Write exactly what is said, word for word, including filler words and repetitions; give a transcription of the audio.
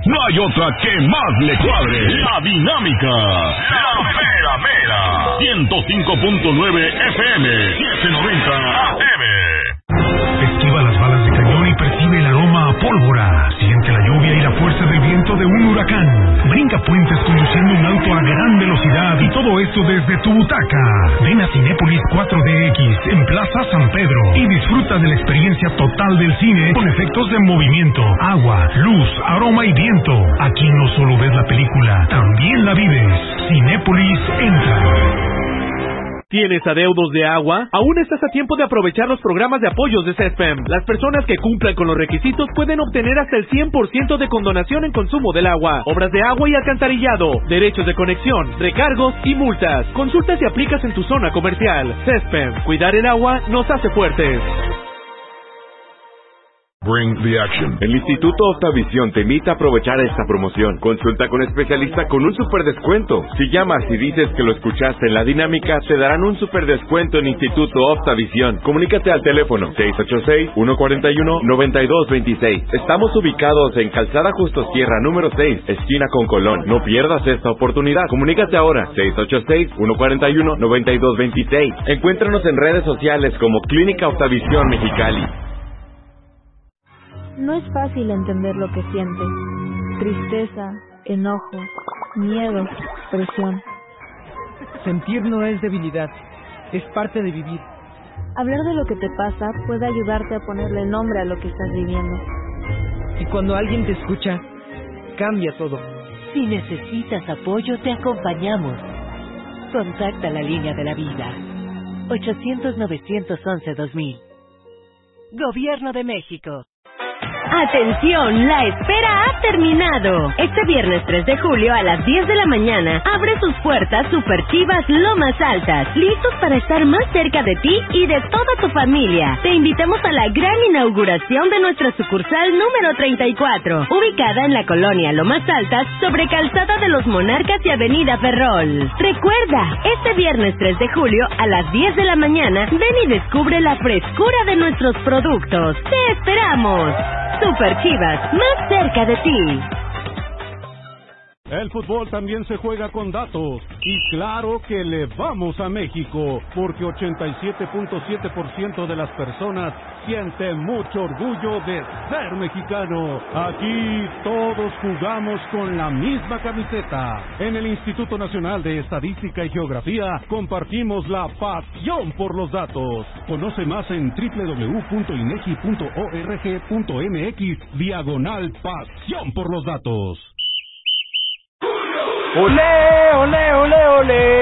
no hay otra que más le cuadre. La dinámica, la mera mera. ciento cinco punto nueve F M, setecientos noventa A M. Esquiva las balas de cañón y percibe el aroma a pólvora. Siente la lluvia y la fuerza del viento de un huracán. Brinca puentes conduciendo un auto a gran velocidad y todo esto desde tu butaca. Ven a Cinépolis cuatro D X en Plaza San Pedro y disfruta de la experiencia total del cine con efectos de movimiento, agua, luz, aroma y viento. Aquí no solo ves la película, también la vives. Cinépolis entra. ¿Tienes adeudos de agua? Aún estás a tiempo de aprovechar los programas de apoyos de CESPEM. Las personas que cumplan con los requisitos pueden obtener hasta el cien por ciento de condonación en consumo del agua, obras de agua y alcantarillado, derechos de conexión, recargos y multas. Consulta si aplicas en tu zona comercial. CESPEM. Cuidar el agua nos hace fuertes. Bring the action. El Instituto Optavisión te invita a aprovechar esta promoción. Consulta con especialista con un super descuento. Si llamas y dices que lo escuchaste en la dinámica, te darán un super descuento en Instituto Optavisión. Comunícate al teléfono seis ocho seis, uno cuatro uno, nueve dos dos seis. Estamos ubicados en Calzada Justo Sierra número seis, esquina con Colón. No pierdas esta oportunidad. Comunícate ahora seis ocho seis, uno cuatro uno, nueve dos dos seis. Encuéntranos en redes sociales como Clínica Optavisión Mexicali. No es fácil entender lo que sientes. Tristeza, enojo, miedo, presión. Sentir no es debilidad, es parte de vivir. Hablar de lo que te pasa puede ayudarte a ponerle nombre a lo que estás viviendo. Y cuando alguien te escucha, cambia todo. Si necesitas apoyo, te acompañamos. Contacta la línea de la vida. ochocientos, novecientos once, dos mil. Gobierno de México. ¡Atención! La espera ha terminado. Este viernes tres de julio a las diez de la mañana abre sus puertas Super Chivas Lomas Altas, listos para estar más cerca de ti y de toda tu familia. Te invitamos a la gran inauguración de nuestra sucursal número treinta y cuatro, ubicada en la colonia Lomas Altas, sobre Calzada de los Monarcas y Avenida Ferrol. Recuerda, este viernes tres de julio a las diez de la mañana, ven y descubre la frescura de nuestros productos. ¡Te esperamos! Super Chivas, más cerca de ti. El fútbol también se juega con datos. Y claro que le vamos a México, porque ochenta y siete punto siete por ciento de las personas siente mucho orgullo de ser mexicano. Aquí todos jugamos con la misma camiseta. En el Instituto Nacional de Estadística y Geografía compartimos la pasión por los datos. Conoce más en doble u doble u doble u punto inegi punto org punto mx diagonal pasión por los datos. ¡Olé, olé, olé, olé!